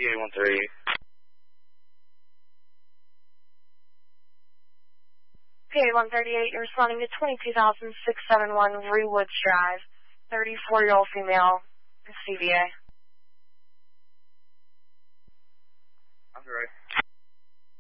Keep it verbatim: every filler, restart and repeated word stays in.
P A one thirty-eight. P A one thirty-eight, you're responding to twenty-two thousand six hundred seventy-one Rewoods Drive, thirty-four-year-old female, C V A. I'm ready.